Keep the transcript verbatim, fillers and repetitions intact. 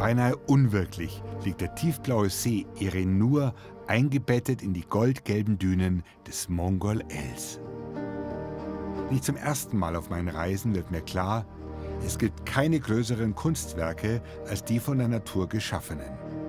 Beinahe unwirklich liegt der tiefblaue See Erin Nur eingebettet in die goldgelben Dünen des Mongol Els. Nicht zum ersten Mal auf meinen Reisen wird mir klar, es gibt keine größeren Kunstwerke als die von der Natur geschaffenen.